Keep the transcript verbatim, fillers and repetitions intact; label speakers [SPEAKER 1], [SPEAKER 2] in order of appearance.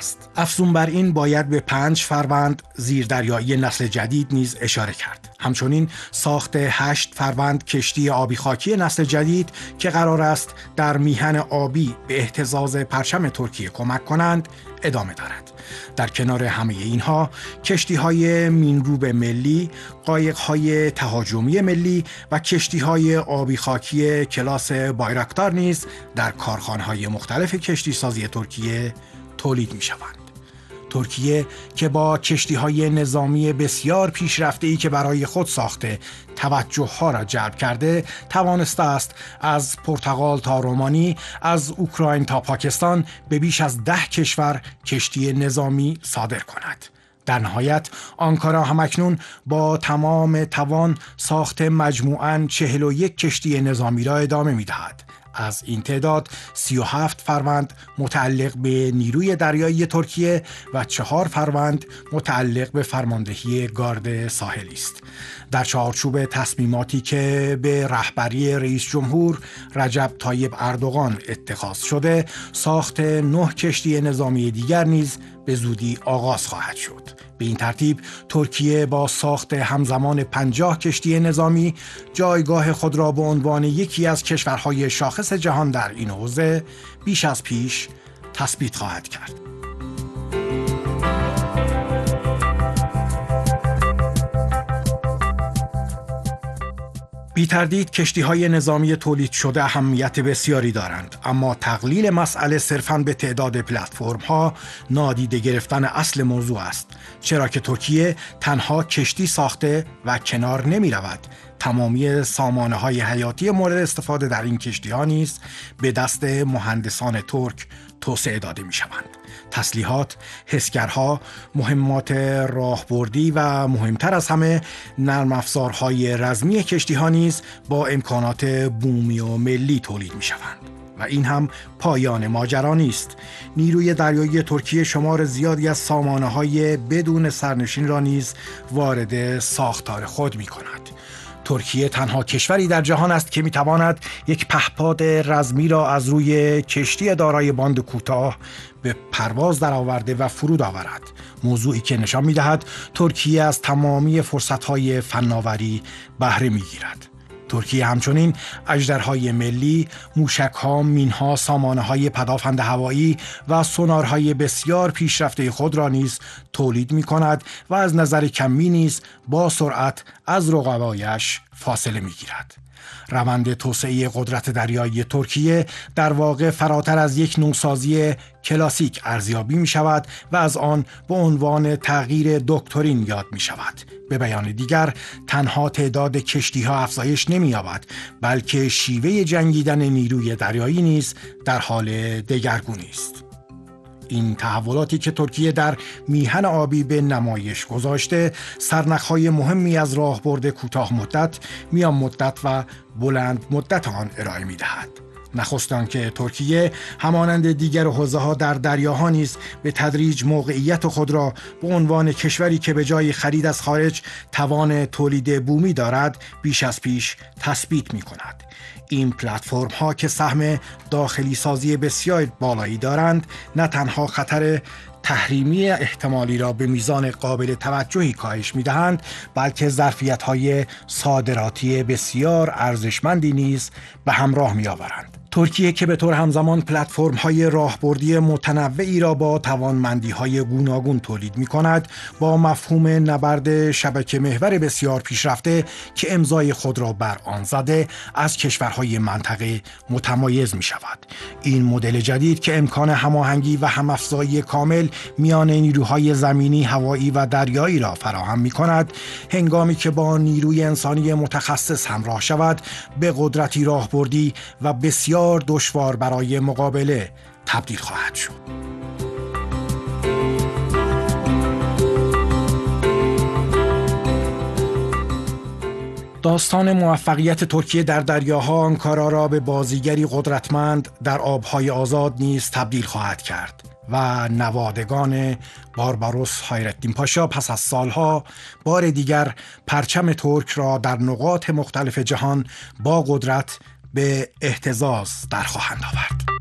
[SPEAKER 1] است. افزون بر این باید به پنج فروند زیردریایی نسل جدید نیز اشاره کرد. همچنین ساخت هشت فروند کشتی آبی خاکی نسل جدید که قرار است در میهن آبی به اهتزاز پرچم ترکیه کمک کنند ادامه دارد. در کنار همه اینها کشتی‌های مینروب ملی، قایق‌های تهاجمی ملی و کشتی‌های آبی خاکی کلاس بایراکتار نیز در کارخانه‌های مختلف کشتیسازی ترکیه تولید می‌شوند. ترکیه که با کشتی‌های نظامی بسیار پیشرفته‌ای که برای خود ساخته توجه‌ها را جلب کرده، توانسته است از پرتغال تا رومانی، از اوکراین تا پاکستان به بیش از ده کشور کشتی نظامی صادر کند. در نهایت آنکارا همکنون با تمام توان ساخت مجموعاً چهل و یک کشتی نظامی را ادامه می‌دهد. از این تعداد سی و هفت فروند متعلق به نیروی دریایی ترکیه و چهار فروند متعلق به فرماندهی گارد ساحلی است. در چارچوب تصمیماتی که به رهبری رئیس جمهور رجب طایب اردوغان اتخاذ شده، ساخت نه کشتی نظامی دیگر نیز به زودی آغاز خواهد شد. به این ترتیب ترکیه با ساخت همزمان پنجاه کشتی نظامی جایگاه خود را به عنوان یکی از کشورهای شاخص جهان در این حوزه بیش از پیش تثبیت خواهد کرد. بی تردید کشتی‌های نظامی تولید شده اهمیت بسیاری دارند، اما تقلیل مسئله صرفاً به تعداد پلتفرم‌ها نادیده گرفتن اصل موضوع است، چرا که ترکیه تنها کشتی ساخته و کنار نمی‌رود. تمامی سامانه‌های حیاتی مورد استفاده در این کشتی‌ها نیز به دست مهندسان ترک توسعه داده می‌شوند. تسلیحات، حسگرها، مهمات راهبردی و مهمتر از همه نرم افزارهای رزمی کشتی‌ها نیز با امکانات بومی و ملی تولید می‌شوند. و این هم پایان ماجرا نیست. نیروی دریایی ترکیه شمار زیادی از سامانه‌های بدون سرنشین را نیز وارد ساختار خود می‌کند. ترکیه تنها کشوری در جهان است که میتواند یک پهپاد رزمی را از روی کشتی دارای باند کوتاه به پرواز درآورده و فرود آورد. موضوعی که نشان میدهد ترکیه از تمامی فرصت‌های فناوری بهره میگیرد. ترکیه همچنین اژدرهای ملی، موشک‌ها، مین‌ها، سامانه‌های پدافند هوایی و سونارهای بسیار پیشرفته خود را نیز تولید می‌کند و از نظر کمی نیز با سرعت از رقبایش فاصله می‌گیرد. روند توسعه قدرت دریایی ترکیه در واقع فراتر از یک نوسازی کلاسیک ارزیابی می شود و از آن به عنوان تغییر دکترین یاد می شود. به بیان دیگر، تنها تعداد کشتی ها افزایش نمی یابد، بلکه شیوه جنگیدن نیروی دریایی نیز در حال دگرگونی است. این تحولاتی که ترکیه در میهن آبی به نمایش گذاشته، سرنخ‌های مهمی از راهبرد کوتاه مدت، میان مدت و بلند مدت آن ارائه می‌دهد. نخست آنکه ترکیه همانند دیگر حوزه‌ها در دریاها نیز به تدریج موقعیت خود را به عنوان کشوری که به جای خرید از خارج توان تولید بومی دارد بیش از پیش تثبیت می‌کند. این پلتفرم ها که سهم داخلی سازی بسیار بالایی دارند، نه تنها خطر تحریمی احتمالی را به میزان قابل توجهی کاهش می‌دهند، بلکه ظرفیت‌های صادراتی بسیار ارزشمندی نیز به همراه می‌آورند. ترکیه که به طور همزمان پلتفرم‌های راهبردی متنوعی را با توانمندی‌های گوناگون تولید می‌کند، با مفهوم نبرد شبکه محور بسیار پیشرفته که امضای خود را بر آن زده، از کشورهای منطقه متمایز می‌شود. این مدل جدید که امکان هماهنگی و هم‌افزایی کامل میان نیروهای زمینی، هوایی و دریایی را فراهم می‌کند، هنگامی که با نیروی انسانی متخصص همراه شود، به قدرتی راهبردی و بسیار دشوار برای مقابله تبدیل خواهد شد. داستان موفقیت ترکیه در دریاها آنکارا را به بازیگری قدرتمند در آبهای آزاد نیز تبدیل خواهد کرد و نوادگان بارباروس هایرالدین پاشا پس از سالها بار دیگر پرچم ترک را در نقاط مختلف جهان با قدرت به اهتزاز در خواهند آورد.